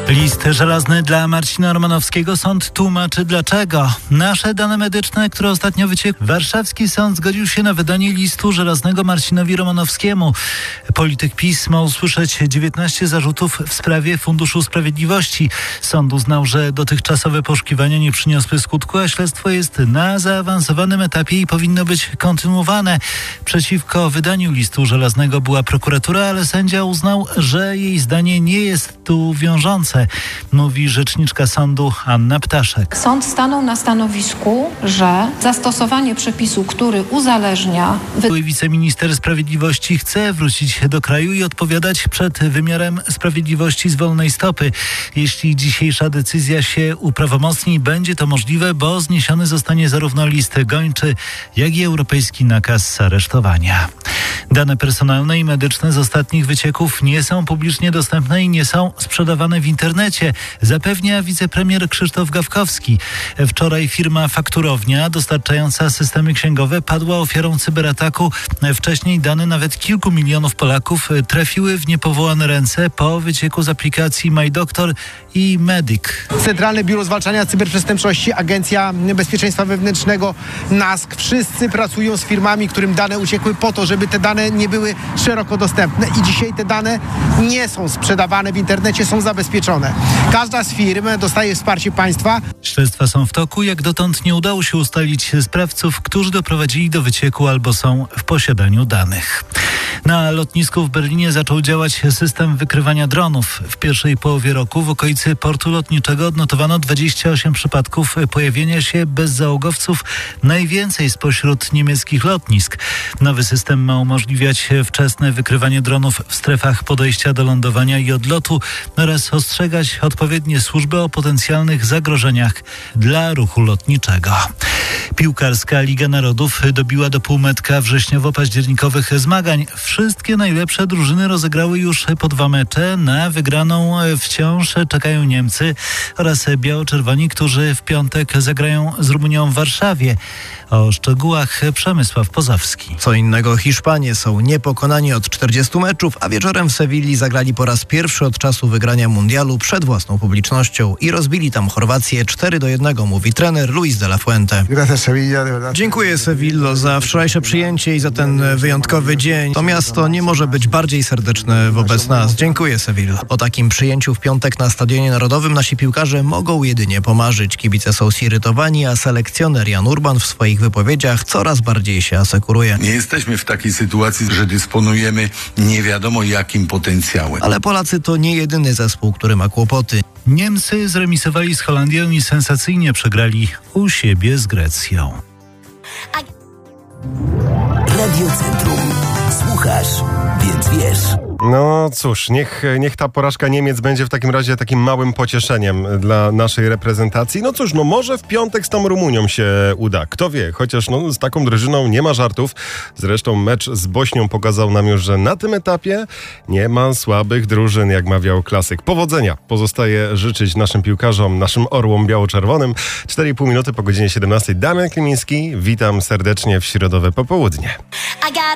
List żelazny dla Marcina Romanowskiego. Sąd tłumaczy dlaczego. Nasze dane medyczne, które ostatnio wyciekły. Warszawski sąd zgodził się na wydanie listu żelaznego Marcinowi Romanowskiemu. Polityk PiS ma usłyszeć 19 zarzutów w sprawie Funduszu Sprawiedliwości. Sąd uznał, że dotychczasowe poszukiwania nie przyniosły skutku, a śledztwo jest na zaawansowanym etapie i powinno być kontynuowane. Przeciwko wydaniu listu żelaznego była prokuratura, ale sędzia uznał, że jej zdanie nie jest tu wiążące. Mówi rzeczniczka sądu Anna Ptaszek. Sąd stanął na stanowisku, że zastosowanie przepisu, który uzależnia... Wiceminister Sprawiedliwości chce wrócić do kraju i odpowiadać przed wymiarem sprawiedliwości z wolnej stopy. Jeśli dzisiejsza decyzja się uprawomocni, będzie to możliwe, bo zniesiony zostanie zarówno list gończy, jak i europejski nakaz aresztowania. Dane personalne i medyczne z ostatnich wycieków nie są publicznie dostępne i nie są sprzedawane w internecie, zapewnia wicepremier Krzysztof Gawkowski. Wczoraj firma Fakturownia, dostarczająca systemy księgowe, padła ofiarą cyberataku. Wcześniej dane nawet kilku milionów Polaków trafiły w niepowołane ręce po wycieku z aplikacji MyDoktor i Medic. Centralne Biuro Zwalczania Cyberprzestępczości, Agencja Bezpieczeństwa Wewnętrznego, NASK, wszyscy pracują z firmami, którym dane uciekły po to, żeby te dane nie były szeroko dostępne i dzisiaj te dane nie są sprzedawane w internecie, są zabezpieczone. Każda z firm dostaje wsparcie państwa. Śledztwa są w toku. Jak dotąd nie udało się ustalić sprawców, którzy doprowadzili do wycieku albo są w posiadaniu danych. Na lotnisku w Berlinie zaczął działać system wykrywania dronów. W pierwszej połowie roku w okolicy portu lotniczego odnotowano 28 przypadków pojawienia się bezzałogowców, najwięcej spośród niemieckich lotnisk. Nowy system ma umożliwiać wczesne wykrywanie dronów w strefach podejścia do lądowania i odlotu oraz ostrzegać odpowiednie służby o potencjalnych zagrożeniach dla ruchu lotniczego. Piłkarska Liga Narodów dobiła do półmetka wrześniowo-październikowych zmagań. Wszystkie najlepsze drużyny rozegrały już po 2 mecze. Na wygraną wciąż czekają Niemcy oraz biało-czerwoni, którzy w piątek zagrają z Rumunią w Warszawie. O szczegółach Przemysław Pozowski. Co innego Hiszpanie są niepokonani od 40 meczów, a wieczorem w Sewilli zagrali po raz pierwszy od czasu wygrania mundialu przed własną publicznością i rozbili tam Chorwację 4-1, mówi trener Luis de la Fuente. Dziękuję Sewillo za wczorajsze przyjęcie i za ten wyjątkowy dzień. To miasto nie może być bardziej serdeczne wobec nas. Dziękuję Sevilla. O takim przyjęciu w piątek na Stadionie Narodowym nasi piłkarze mogą jedynie pomarzyć. Kibice są zirytowani, a selekcjoner Jan Urban w swoich wypowiedziach coraz bardziej się asekuruje. Nie jesteśmy w takiej sytuacji, że dysponujemy nie wiadomo jakim potencjałem. Ale Polacy to nie jedyny zespół, który ma kłopoty. Niemcy zremisowali z Holandią i sensacyjnie przegrali u siebie z Grecją. Radio Centrum. Słuchasz, więc wiesz. No cóż, niech ta porażka Niemiec będzie w takim razie takim małym pocieszeniem dla naszej reprezentacji. No cóż, może w piątek z tą Rumunią się uda. Kto wie, chociaż z taką drużyną nie ma żartów. Zresztą mecz z Bośnią pokazał nam już, że na tym etapie nie ma słabych drużyn, jak mawiał klasyk. Powodzenia pozostaje życzyć naszym piłkarzom, naszym orłom biało-czerwonym. 4,5 minuty po godzinie 17. Damian Klimiński, witam serdecznie w środowe popołudnie.